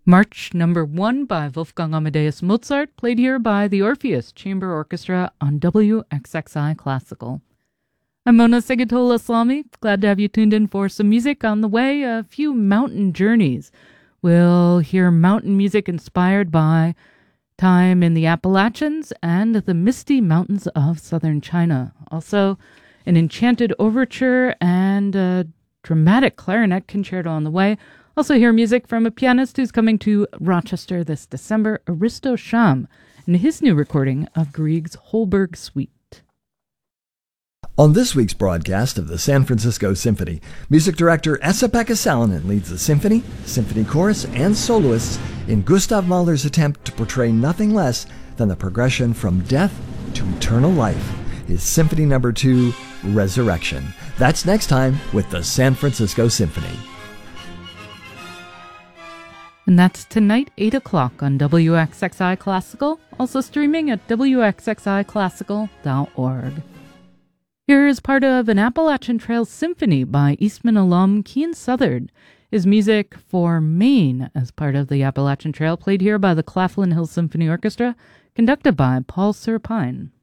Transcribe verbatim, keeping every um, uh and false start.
March number one by Wolfgang Amadeus Mozart, played here by the Orpheus Chamber Orchestra on W X X I Classical. I'm Mona Segatola-Slami, glad to have you tuned in for some music. On the way, a few mountain journeys. We'll hear mountain music inspired by time in the Appalachians and the misty mountains of southern China. Also, an enchanted overture and a dramatic clarinet concerto on the way. Also hear music from a pianist who's coming to Rochester this December, Aristo Sham, and his new recording of Grieg's Holberg Suite. On this week's broadcast of the San Francisco Symphony, music director Esa-Pekka Salonen leads the symphony, symphony chorus, and soloists in Gustav Mahler's attempt to portray nothing less than the progression from death to eternal life, his Symphony Number Two, Resurrection. That's next time with the San Francisco Symphony. And that's tonight, eight o'clock on W X X I Classical, also streaming at w x x i classical dot org. Here is part of an Appalachian Trail Symphony by Eastman alum Kean Southard. His music for Maine as part of the Appalachian Trail, played here by the Claflin Hill Symphony Orchestra, conducted by Paul Sirpine.